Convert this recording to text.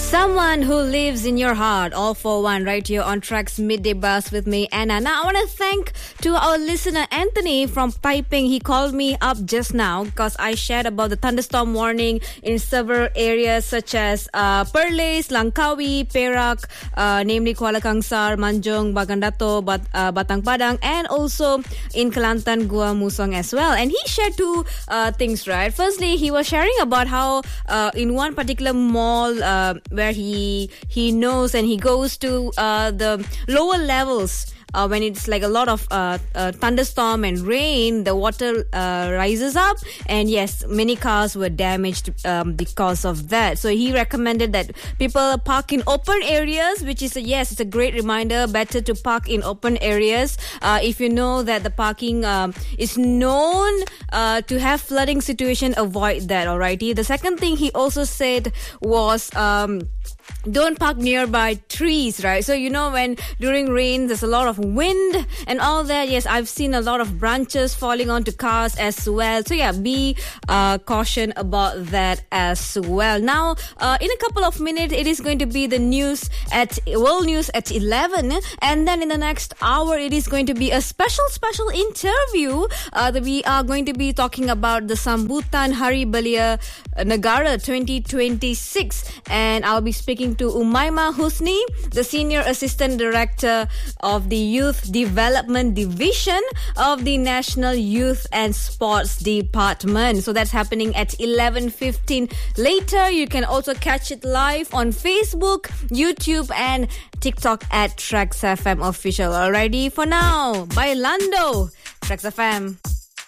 Someone who lives in your heart, all for one, right here on Track's Midday Buzz with me, Anna. Now, I want to thank to our listener, Anthony from Taiping. He called me up just now because I shared about the thunderstorm warning in several areas such as Perlis, Langkawi, Perak, namely Kuala Kangsar, Manjung, Bagandato, Batang Padang, and also in Kelantan, Gua Musang as well. And he shared two things, right? Firstly, he was sharing about how in one particular mall where he knows and he goes to the lower levels when it's like a lot of thunderstorm and rain, the water rises up, and yes, many cars were damaged because of that. So he recommended that people park in open areas, which is it's a great reminder. Better to park in open areas if you know that the parking is known to have flooding situation. Avoid that. Alrighty. The second thing he also said was don't park nearby trees, right? So you know when during rain there's a lot of wind and all that. Yes, I've seen a lot of branches falling onto cars as well. So yeah, be caution about that as well. Now, in a couple of minutes, it is going to be the news at World News at 11, and then in the next hour, it is going to be a special interview that we are going to be talking about the Sambutan Hari Belia Negara 2026, and I'll be speaking to Umaima Husni, the Senior Assistant Director of the Youth Development Division of the National Youth and Sports Department. So that's happening at 11:15. Later, you can also catch it live on Facebook, YouTube, and TikTok at Trax FM Official. Alrighty, for now, bye Lando, Trax FM.